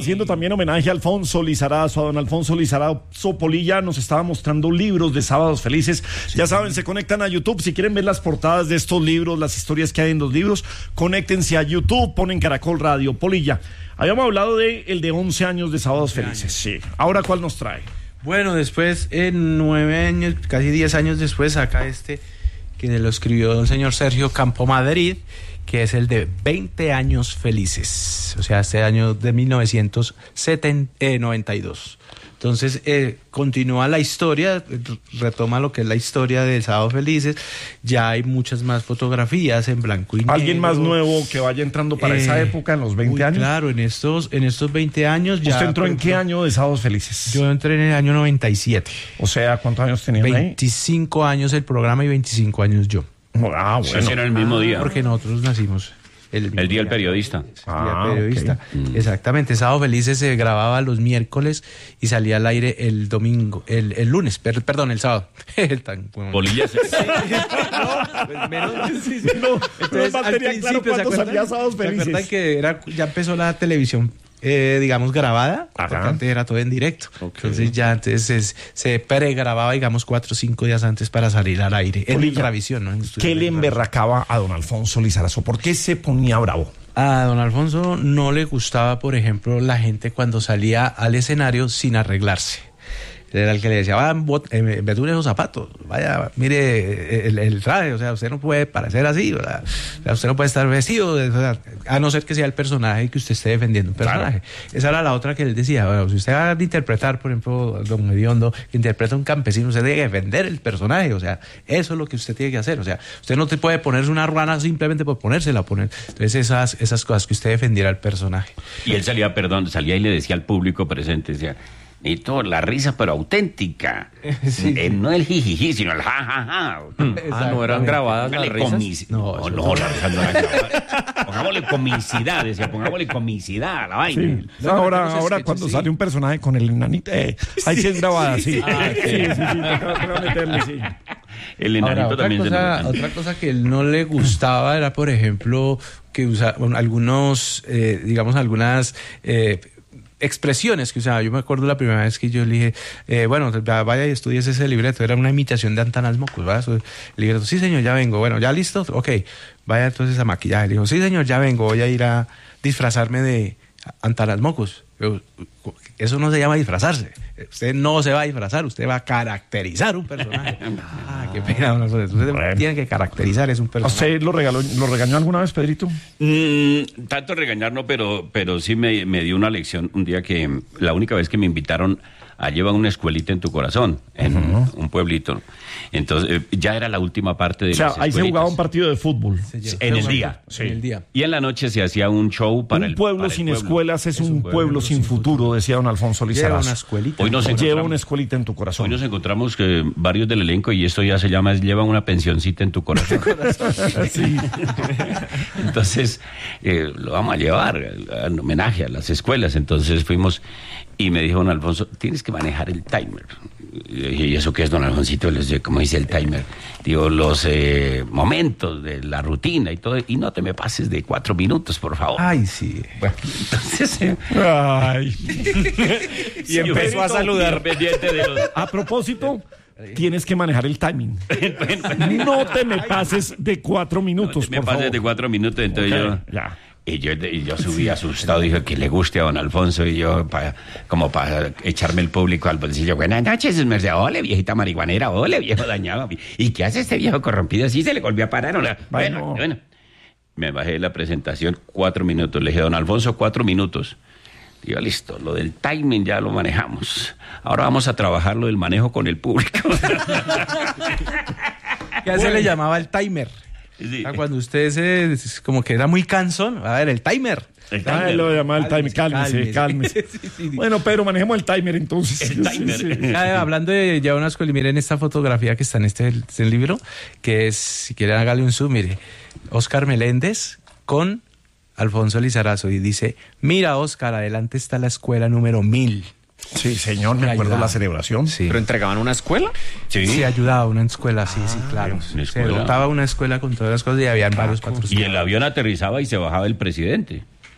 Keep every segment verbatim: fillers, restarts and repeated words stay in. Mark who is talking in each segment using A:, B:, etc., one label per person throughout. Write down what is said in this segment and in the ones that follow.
A: haciendo también homenaje a Alfonso Lizarazo, a don Alfonso Lizarazo. Polilla nos estaba mostrando libros de Sábados Felices. Sí. Ya saben, se conectan a YouTube. Si quieren ver las portadas de estos libros, las historias que hay en los libros, conéctense a YouTube, ponen Caracol Radio. Polilla, habíamos hablado de el de once años de Sábados Felices. Sí. Ahora, ¿cuál nos trae?
B: Bueno, después, en nueve años, casi diez años después, saca este que lo escribió el señor Sergio Campomadrid, que es el de veinte años felices, o sea, este año de mil novecientos noventa y dos. Entonces, eh, continúa la historia, retoma lo que es la historia de Sábados Felices. Ya hay muchas más fotografías en blanco y negro.
A: ¿Alguien más nuevo que vaya entrando para eh, esa época, en los veinte
B: uy,
A: años?
B: Claro, en estos, en estos veinte años ya...
A: ¿Usted entró en qué año de Sábados Felices?
B: Yo entré en el año noventa y siete.
A: O sea, ¿cuántos años tenían ahí?
B: veinticinco años el programa y veinticinco años yo.
A: Ah, bueno.
C: Sí, era el mismo día.
B: Porque nosotros nacimos...
C: El, el día del periodista.
B: El día del periodista. Okay. Exactamente. Sábado Felices se grababa los miércoles y salía al aire el domingo, el, el lunes, per, perdón, el sábado. El tan, bueno.
C: Bolillas.
B: Sí. No, pues menos. Sí, sí,
A: no. Entonces, al principio, claro, ¿se salía Sábados Felices?
B: ¿Se acuerdan que era, ya empezó la televisión? Eh, digamos grabada,
A: Ajá.
B: porque antes era todo en directo.
A: Okay.
B: Entonces ya antes se, se pregrababa, digamos, cuatro o cinco días antes para salir al aire. En Ultravisión, ¿no? En
A: ¿Qué le emberracaba a don Alfonso Lizarazo? ¿Por qué se ponía bravo?
B: A don Alfonso no le gustaba, por ejemplo, la gente cuando salía al escenario sin arreglarse. Era el que le decía, va, en vez de esos zapatos, vaya, mire el, el traje, o sea, usted no puede parecer así, ¿verdad? O sea, usted no puede estar vestido, o sea, a no ser que sea el personaje que usted esté defendiendo un personaje. Claro. Esa era la otra que él decía, bueno, si usted va a interpretar, por ejemplo, don Mediondo, que interpreta a un campesino, usted tiene que defender el personaje, o sea, eso es lo que usted tiene que hacer, o sea, usted no te puede ponerse una ruana simplemente por ponérsela, poner. Entonces esas, esas cosas que usted defendiera al personaje.
C: Y él salía, perdón, salía y le decía al público presente, decía... Necesito la risa, pero auténtica. Sí. Eh, no el jijiji, sino el jajaja.
D: Ah, ¿no eran grabadas las risas?
C: Comic... No, no, no, las risas no eran grabadas. Pongámosle comicidad, decía, pongámosle comicidad a la vaina.
A: Sí. No, ahora, ahora cuando sí. sale un personaje con el enanito, eh, ahí sí es grabada, sí. Ah, sí, sí, sí, sí, meterle, sí.
C: El enanito
B: ahora,
C: también
B: cosa,
C: se lo...
B: Otra cosa que él no le gustaba era, por ejemplo, que usaba bueno, algunos, eh, digamos, algunas... Eh, expresiones que usaba. Yo me acuerdo la primera vez que yo le dije, eh, bueno, vaya y estudies ese libreto. Era una imitación de Antanas Mocos, ¿verdad? El libreto, sí señor, ya vengo. Bueno, ¿ya listo? Ok, vaya entonces a maquillaje. Le dijo, sí señor, ya vengo, voy a ir a disfrazarme de Antanas Mocos. Eso no se llama disfrazarse. Usted no se va a disfrazar, usted va a caracterizar un personaje. Ah, qué pena. Usted bueno. tiene que caracterizar es un personaje.
A: ¿Usted lo regaló, lo regañó alguna vez, Pedrito?
C: Mm, tanto regañar no, pero, pero sí me, me dio una lección un día que la única vez que me invitaron a llevar una escuelita en tu corazón, en uh-huh. un pueblito. Entonces, eh, ya era la última parte de
A: o sea,
C: las
A: ahí se jugaba un partido de fútbol.
C: Sí, en, el día.
B: Sí. en el día.
C: Y en la noche se hacía un show para
A: un
C: el
A: pueblo
C: para
A: sin
C: el pueblo.
A: escuelas es, es un pueblo, pueblo sin futuro, futuro, decía don Alfonso Lizarazo.
B: Lleva una escuelita.
C: Hoy nos
A: Lleva una escuelita en tu corazón.
C: Hoy nos encontramos que varios del elenco, y esto ya se llama, lleva una pensioncita en tu corazón.
A: Sí.
C: Entonces, eh, lo vamos a llevar en homenaje a las escuelas. Entonces fuimos y me dijo don Alfonso, tienes que manejar el timer. ¿Y eso qué es, don Alfoncito? Les digo, ¿cómo dice el timer? Digo, los eh, momentos de la rutina y todo, y no te me pases de cuatro minutos, por favor.
B: Ay, sí.
C: Bueno, entonces... Eh,
A: Ay.
D: y empezó a saludar.
C: Pendiente de los...
A: A propósito... Tienes que manejar el timing. No te me pases de cuatro minutos,
C: no te me
A: por
C: pases
A: favor.
C: de cuatro minutos, entonces
A: okay,
C: yo...
A: Ya.
C: Y yo, y yo subí asustado, dije que le guste a don Alfonso, y yo, pa, como para echarme el público al bolsillo, buenas noches, merced, ole, viejita marihuanera, ole, viejo dañado. ¿Y qué hace este viejo corrompido? Sí, se le volvió a parar. Bueno, bueno, bueno. Me bajé de la presentación, cuatro minutos. Le dije, don Alfonso, cuatro minutos. Digo, listo, lo del timing ya lo manejamos. Ahora vamos a trabajar lo del manejo con el público.
B: ¿Qué se le llamaba el timer? Sí. Ah, cuando usted se, como que era muy cansón, a ver, el timer.
A: El timer. Ah, lo llamaba el timer, cálmese, cálmese. Sí, sí, sí. Bueno, pero manejemos el timer entonces.
C: El timer.
A: Sí, sí.
B: Ah, hablando de ya una escuela, miren esta fotografía que está en este, este libro, que es, si quieren hágale un zoom, mire, Óscar Meléndez con Alfonso Lizarazo, y dice, mira Óscar, adelante está la escuela número mil.
A: Sí, señor, me acuerdo la celebración.
B: Sí.
D: ¿Pero entregaban una escuela?
B: Sí, sí, ayudaba a una escuela, sí, sí, claro.
C: Una
B: se dotaba una escuela con todas las cosas y habían varios patrocinios.
C: Y el avión aterrizaba y se bajaba el presidente.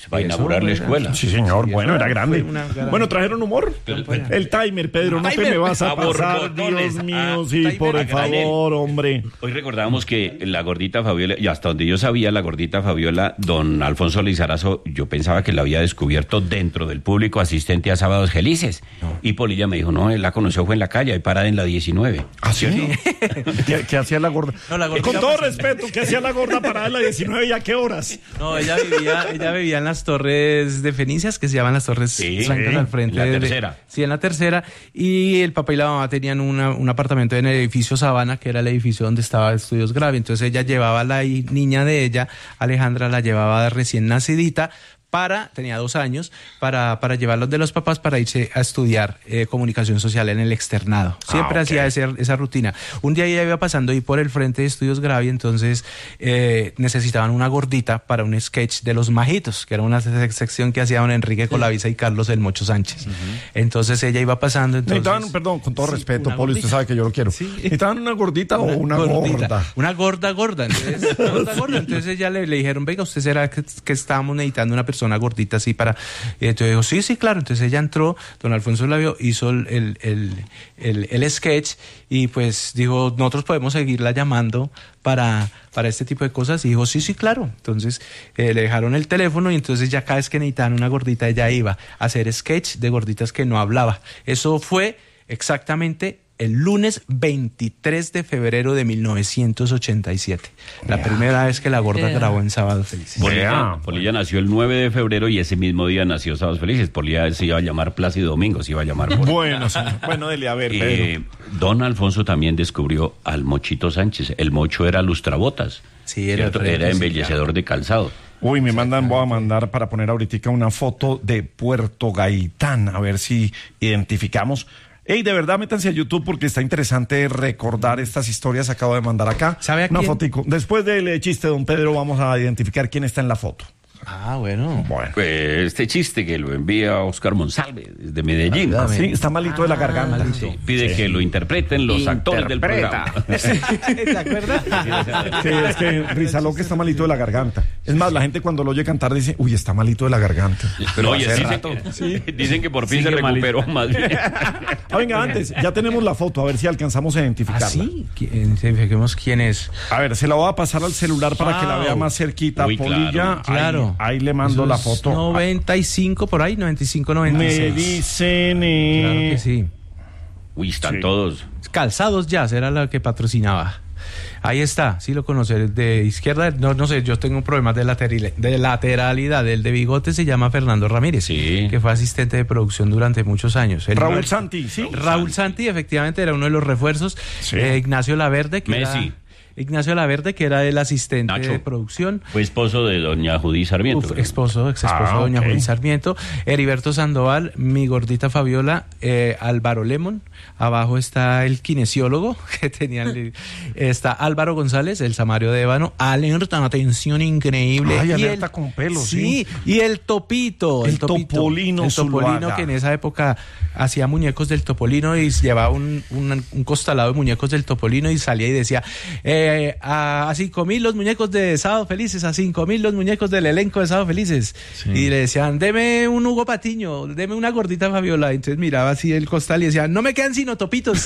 C: Va a inaugurar la escuela.
A: Sí, señor.
B: Sí,
A: Bueno,
B: eso
A: era grande.
B: fue una gran-
A: Bueno, ¿trajeron humor?
C: Pero-
A: El timer, Pedro, no te
B: Timer.
A: me vas a
C: A
A: pasar,
C: borbotones.
A: Dios mío,
C: Ah,
A: sí,
B: timer.
A: por
C: A granel.
A: favor, hombre.
C: Hoy recordábamos que la gordita Fabiola, y hasta donde yo sabía, la gordita Fabiola, don Alfonso Lizarazo, yo pensaba que la había descubierto dentro del público asistente a Sábados Felices. Y Polilla me dijo, no, él la conoció fue en la calle, ahí parada en la diecinueve.
A: ¿Ah, sí? ¿Qué, qué hacía la gorda?
B: No, la gordita
A: Con todo
B: pasó.
A: respeto, ¿qué hacía la gorda parada en la diecinueve y a qué horas?
B: No, ella vivía, ella vivía en las torres de Fenicias, que se llaman las torres
C: Sí,
B: blancas al frente.
C: en la
B: de-
C: tercera.
B: Sí, en la tercera. Y el papá y la mamá tenían una- un apartamento en el edificio Sabana, que era el edificio donde estaba Estudios Gravi. Entonces ella llevaba a la hi- niña de ella, Alejandra, la llevaba recién nacidita, para, tenía dos años, para, para llevarlos de los papás para irse a estudiar eh, comunicación social en el externado. Siempre
A: Ah, ok.
B: hacía ese- esa rutina. Un día ella iba pasando ahí por el frente de Estudios Gravi, entonces eh, necesitaban una gordita para un sketch de Los Majitos, que era una se- sección que hacía don Enrique Colavisa y Carlos El Mocho Sánchez. Entonces ella iba pasando, entonces...
A: Necesitaban, perdón, con todo
B: Sí,
A: respeto,
B: una
A: Poli, usted
B: gordita.
A: sabe que yo lo quiero.
B: Sí.
A: ¿Necesitaban una gordita o una
B: gordita,
A: gorda?
B: Una gorda, gorda. Entonces, gorda, gorda. Entonces ella le, le dijeron, venga, ¿usted será que, que estábamos necesitando una persona gordita así para...? Y entonces dijo, sí, sí, claro. Entonces ella entró, don Alfonso la vio, hizo el, el, el, el, el sketch y pues dijo, nosotros podemos seguirla llamando para, para este tipo de cosas. Y dijo, sí, sí, claro. Entonces eh, le dejaron el teléfono y entonces ya cada vez que necesitaban una gordita, ella iba a hacer sketch de gorditas que no hablaba. Eso fue exactamente el lunes veintitrés de febrero de mil novecientos ochenta y siete. La primera vez que la gorda
E: Yeah.
B: grabó en Sábados Felices.
C: Polilla,
A: Vea,
C: Polilla nació el nueve de febrero y ese mismo día nació Sábados Felices. Polilla se iba a llamar Plácido Domingo, se iba a llamar por...
A: Bueno, señor. Bueno, dele, a ver, Pedro.
C: Eh, don Alfonso también descubrió al Mochito Sánchez. El Mocho era lustrabotas.
B: Sí, era
C: ¿cierto?
B: el frente,
C: Era
B: sí,
C: embellecedor de calzado.
A: Uy, me mandan, voy a mandar para poner ahorita una foto de Puerto Gaitán, a ver si identificamos. Ey, de verdad, métanse a YouTube porque está interesante recordar estas historias. Acabo de mandar acá
B: ¿Sabe a
A: una
B: quién?
A: fotico. Después del eh, chiste de don Pedro, vamos a identificar quién está en la foto.
B: Ah, bueno.
A: Bueno.
C: Pues este chiste que lo envía Oscar Monsalve desde Medellín.
B: Ah,
A: Sí, está malito de la garganta.
C: Sí, pide que lo interpreten los actores del programa.
B: ¿Te acuerdas?
A: Sí, es que Rizaloque está malito de la garganta. Es más, la gente cuando lo oye cantar dice, uy, está malito de la garganta.
C: Pero oye,
A: hace
C: dicen,
A: rato.
C: que, dicen que por fin
B: Sigue
C: se recuperó más bien.
A: Ah, venga, antes, ya tenemos la foto, a ver si alcanzamos a identificarla.
B: ¿Ah, sí? ¿Quién- Identifiquemos quién es.
A: A ver, se la voy a pasar al celular para que la
B: Wow.
A: vea más cerquita,
C: Uy,
A: Polilla.
C: claro,
B: Claro.
A: Ahí, ahí le mando
B: Eso
A: la
B: es
A: foto.
B: noventa y cinco por ahí, noventa y cinco, noventa y
A: Me
B: seis.
A: dicen... eh,
B: Claro que sí.
C: Uy, están
A: Sí.
C: todos.
B: Calzados Jazz era la que patrocinaba. Ahí está, sí lo conoce, de izquierda, no, no sé, yo tengo problemas de, lateril- de lateralidad. El de bigote se llama Fernando Ramírez,
C: Sí.
B: que fue asistente de producción durante muchos años. El
A: Raúl
B: nuestro-
A: Santi, ¿sí?
B: Raúl Santi, efectivamente, era uno de los refuerzos.
A: Sí.
B: Eh, Ignacio Laverde, que
C: Messi.
B: era... Ignacio Laverde, que era el asistente
C: Nacho.
B: de producción.
C: Fue esposo de doña Judí Sarmiento.
B: Uf, esposo, ex esposo
A: Ah,
B: de doña
A: ok.
B: Juan Sarmiento, Heriberto Sandoval, mi gordita Fabiola, eh, Álvaro Lemon, abajo está el kinesiólogo que tenía, el- está Álvaro González, el Samario de Ébano, alerta, una atención increíble.
A: Ay,
B: y
A: alerta
B: el-
A: con pelos,
B: sí, y el Topito,
A: El
B: Topito,
A: Topolino
B: el Topolino
A: Zuluaga.
B: que en esa época hacía muñecos del Topolino y llevaba un, un, un costalado de muñecos del Topolino y salía y decía, eh, a, a cinco mil los muñecos de Sábado Felices, a cinco mil los muñecos del elenco de Sábado Felices. Y le decían, deme un Hugo Patiño, deme una gordita Fabiola. Entonces miraba así el costal y decía, no me quedan sino topitos.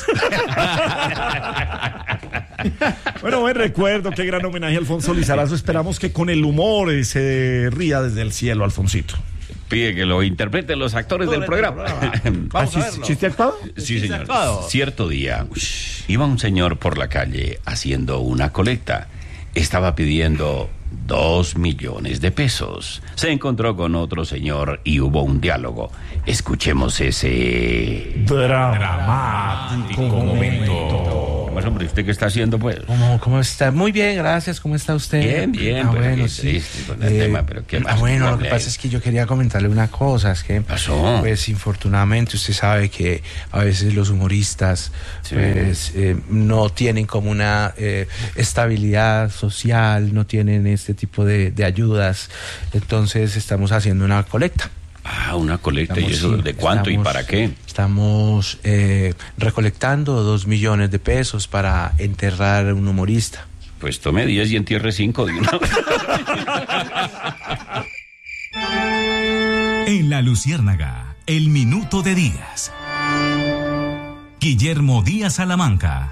A: Bueno, buen recuerdo, qué gran homenaje a Alfonso Lizarazo. Esperamos que con el humor eh, se ría desde el cielo, Alfonsito.
C: Pide que lo interpreten los actores del programa.
B: Vamos
A: ¿Ah,
B: a
A: chis-
B: verlo.
A: ¿Chiste actuado?
C: Sí, señor.
B: actuado.
C: Cierto día, iba un señor por la calle haciendo una colecta. Estaba pidiendo dos millones de pesos. Se encontró con otro señor y hubo un diálogo. Escuchemos ese...
A: Dramático momento.
C: Pues, hombre, ¿usted qué está haciendo, pues?
B: ¿Cómo, ¿Cómo está? Muy bien, gracias. ¿Cómo está usted?
C: Bien, bien,
B: Ah,
C: pues,
B: bueno,
C: aquí
B: sí.
C: triste con el tema, pero ¿qué
B: ah,
C: más?
B: bueno, lo que
C: Hable
B: pasa
C: ahí.
B: es que yo quería comentarle una cosa, es que
C: pasó?
B: pues infortunadamente usted sabe que a veces los humoristas
C: Sí.
B: pues eh, no tienen como una eh, estabilidad social, no tienen este tipo de, de ayudas, entonces estamos haciendo una colecta.
C: Ah, una colecta. ¿Y
B: Estamos,
C: eso
B: sí,
C: de cuánto y
B: estamos-
C: para qué?
B: Estamos eh, recolectando dos millones de pesos para enterrar a un humorista.
C: Pues tome diez y entierre cinco de una vez.
E: En La Luciérnaga, el minuto de Díaz. Guillermo Díaz Salamanca.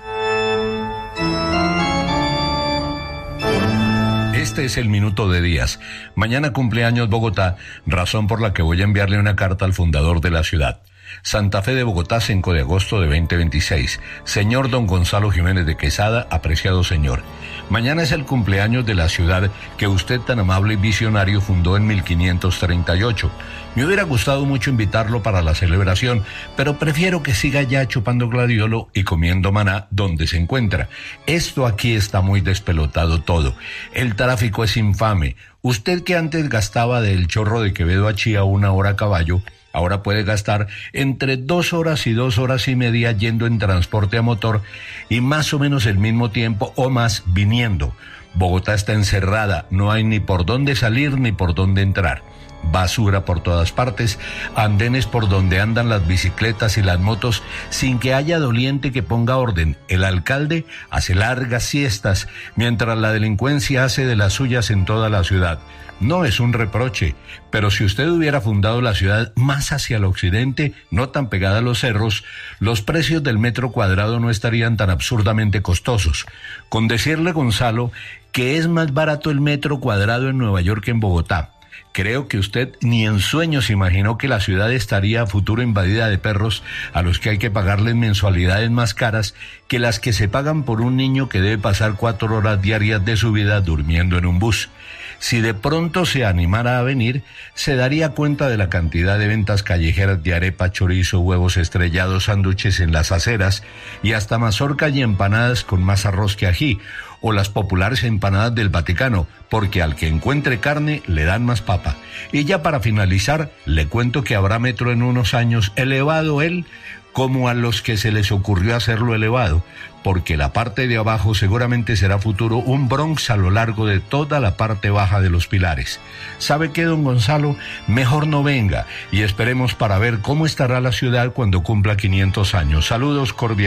F: Este es el minuto de Díaz. Mañana cumpleaños Bogotá, razón por la que voy a enviarle una carta al fundador de la ciudad. Santa Fe de Bogotá, cinco de agosto de veinte veintiséis. Señor don Gonzalo Jiménez de Quesada, apreciado señor. Mañana es el cumpleaños de la ciudad que usted tan amable y visionario fundó en mil quinientos treinta y ocho. Me hubiera gustado mucho invitarlo para la celebración, pero prefiero que siga ya chupando gladiolo y comiendo maná donde se encuentra. Esto aquí está muy despelotado todo. El tráfico es infame. Usted que antes gastaba del Chorro de Quevedo a Chía una hora a caballo, ahora puede gastar entre dos horas y dos horas y media yendo en transporte a motor y más o menos el mismo tiempo o más viniendo. Bogotá está encerrada, no hay ni por dónde salir ni por dónde entrar. Basura por todas partes, andenes por donde andan las bicicletas y las motos sin que haya doliente que ponga orden. El alcalde hace largas siestas mientras la delincuencia hace de las suyas en toda la ciudad. No es un reproche, pero si usted hubiera fundado la ciudad más hacia el occidente, no tan pegada a los cerros, los precios del metro cuadrado no estarían tan absurdamente costosos. Con decirle, Gonzalo, que es más barato el metro cuadrado en Nueva York que en Bogotá. Creo que usted ni en sueños imaginó que la ciudad estaría a futuro invadida de perros a los que hay que pagarles mensualidades más caras que las que se pagan por un niño que debe pasar cuatro horas diarias de su vida durmiendo en un bus. Si de pronto se animara a venir, se daría cuenta de la cantidad de ventas callejeras de arepa, chorizo, huevos estrellados, sándwiches en las aceras y hasta mazorca y empanadas con más arroz que ají, o las populares empanadas del Vaticano, porque al que encuentre carne le dan más papa. Y ya para finalizar, le cuento que habrá metro en unos años, elevado él, como a los que se les ocurrió hacerlo elevado, porque la parte de abajo seguramente será futuro un Bronx a lo largo de toda la parte baja de los pilares. ¿Sabe qué, don Gonzalo? Mejor no venga y esperemos para ver cómo estará la ciudad cuando cumpla quinientos años. Saludos cordiales.